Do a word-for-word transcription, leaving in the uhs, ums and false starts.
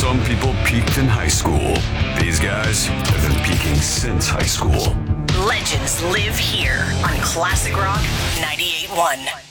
Some people peaked in high school. These guys have been peaking since high school. Legends live here on Classic Rock ninety-eight point one.